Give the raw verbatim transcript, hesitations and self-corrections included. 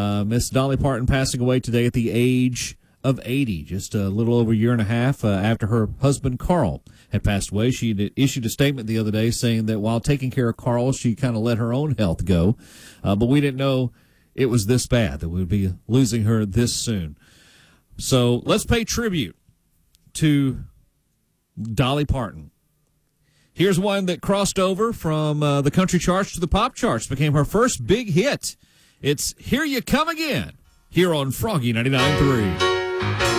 Uh, Miss Dolly Parton passing away today at the age of eighty, just a little over a year and a half uh, after her husband Carl had passed away. She had issued a statement the other day saying that while taking care of Carl, she kind of let her own health go. Uh, but we didn't know it was this bad, that we would be losing her this soon. So let's pay tribute to Dolly Parton. Here's one that crossed over from uh, the country charts to the pop charts, became her first big hit. It's Here You Come Again, here on Froggy ninety-nine point three.